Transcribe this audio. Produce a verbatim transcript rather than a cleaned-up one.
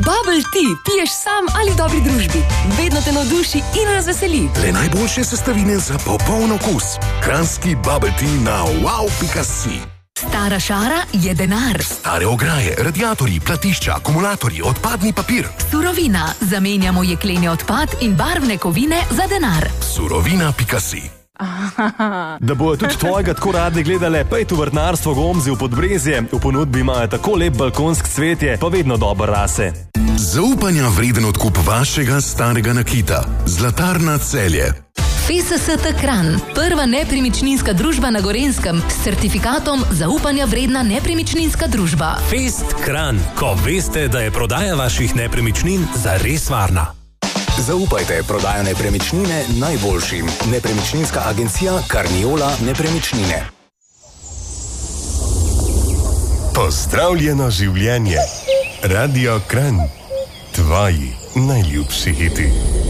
Bubble tea piješ sam ali v dobri družbi. Vedno te navduši in razveseli. Le najboljše sestavine za popoln okus. Kranjski Bubble tea na wow pika si. Stara šara je denar. Stare ograje, radiatorji, platišča, akumulatorji, odpadni papir. Surovina. Zamenjamo jekleni odpad in barvne kovine za denar. Surovina pika si. Da bojo tudi tvojega tako rade gledale, pa je tu vrtnarstvo Gomzi v Podbrezje. V ponudbi imajo tako lep balkonsk cvetje, pa vedno dober rase. Zaupanja vreden odkup vašega starega nakita. Zlatarna Celje. F S S T Kranj, prva nepremičninska družba na Gorenjskem s certifikatom zaupanja vredna nepremičninska družba. Fest Kranj, ko veste, da je prodaja vaših nepremičnin zares varna. Zaupajte prodajo nepremičnine najboljšim. Nepremičninska agencija Karniola Nepremičnine. Pozdravljeno življenje. Radio Kranj. Tvoji najljubši hiti.